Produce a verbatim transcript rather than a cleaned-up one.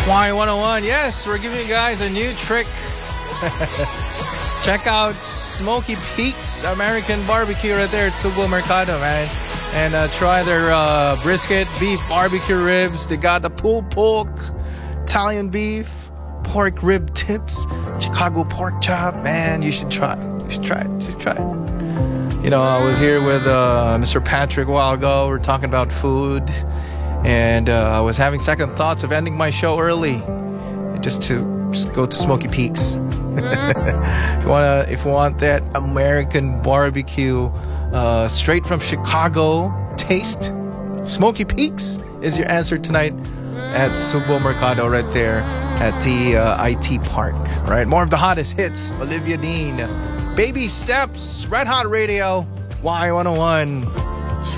Y one oh one. Yes, we're giving you guys a new trick. Check out Smoky Peaks American Barbecue right there at Subo Mercado, man. And uh, try their uh, brisket, beef, barbecue ribs. They got the pulled pork, Italian beef, pork rib tips, Chicago pork chop. Man, you should try it. You should try it. You should try it. You know, I was here with uh, Mister Patrick a while ago. We we're talking about food. And uh, I was having second thoughts of ending my show early. Just to just go to Smoky Peaks. if you wanna, if you want that American barbecue, uh, straight from Chicago taste, Smoky Peaks is your answer tonight at Subo Mercado, right there at the uh, I T Park. Right, more of the hottest hits. Olivia Dean, Baby Steps, Red Hot Radio, Y one oh one.